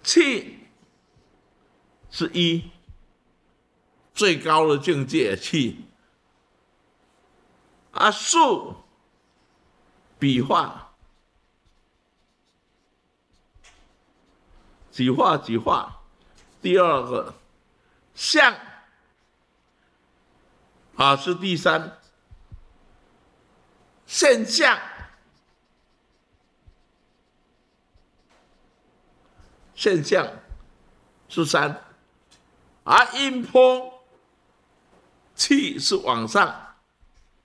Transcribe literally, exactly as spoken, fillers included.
气是一，最高的境界气。啊，数笔画，几画几画。第二个相啊是第三，现象现象是三，而音波气是往上。